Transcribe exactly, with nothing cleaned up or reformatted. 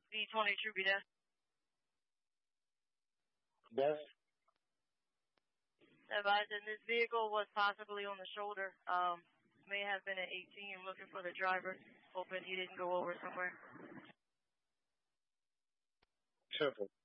B twenty-two, be there. Yes. Advised that this vehicle was possibly on the shoulder. Um, may have been at eighteen looking for the driver, hoping he didn't go over somewhere. Triple.